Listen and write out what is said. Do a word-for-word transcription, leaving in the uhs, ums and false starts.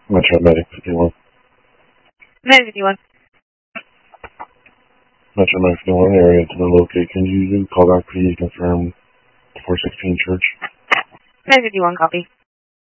Metro Medic fifty-one. Medic fifty-one. Metro Medic fifty-one, area to the locate. Can you call back, please, confirm four sixteen Church? Medic fifty-one, copy.